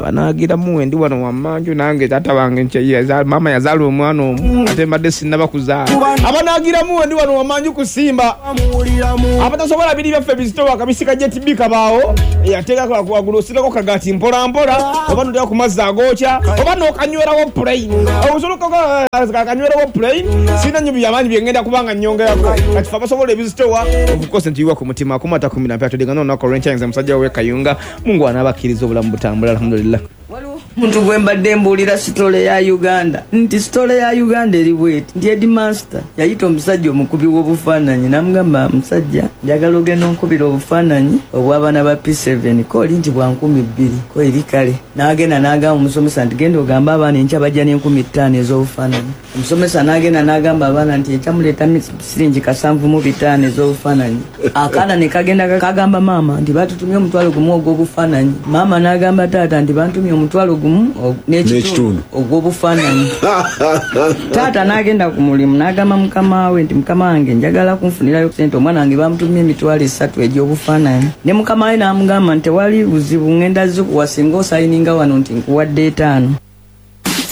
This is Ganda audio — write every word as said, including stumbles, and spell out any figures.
abanagira muwe ndi wano wamanju nange tata wange ncheya mama yazalo omwana omu ate mbadde sinaba kuzaala abanagira muwe ndi wano wamanju kusimba abatasobola biri byaffe bizitowa kabisika Jet B kabaawo yateeka kwa kwagulu sitako kagati mpola mpola oba notera ku mazzi agokya oba nokanywerawo plain obusoloka kakanywerawo plain sina nyo byamanyi byengenda kubanga nyongerako kati fa basobola ebizitowa obukose ntiwa ku mutima akumata kumi na mpyato dingano na Korencha nze musajja we Kayunga Mungu anabakiriza obulamu butambula alhamdulillah. Muntu gwembadde mbulira sitole ya Uganda nti sitole ya Uganda eri bweti ndi headmaster yayita omusajja omukubi w'obufaananyi namugamba musajja njagala ogenda onkubira obufaananyi obw'abaana ba P seven ko linti bwa nkumi bbiri ko eri kale n'agenda n'agamba omusomesa nti genda ogamba abaana enkya bajja n'enkumi ttaano ez'obufaananyi omusomesa n'agenda n'agamba abaana nti enkya muleeta siringi kasanvu mu bitaano ez'obufaananyi akaana ne kagenda kagamba maama nti batutumye omutwalo gumu ogw'obufaananyi maama n'agamba taata nti bantumye omutwalo n'ekitundu ogw'obufaananyi taata n'agenda ku mulimu n'agamba mukama we nti mukama wange njagala kunfunirayo ssente omwana wange bamutumye emitwalo esatu egy'obufaananyi ne mukama we n'amugamba nti tewali buzibu ngenda zikuwa singa osayininga wano nti nkuwadde etaano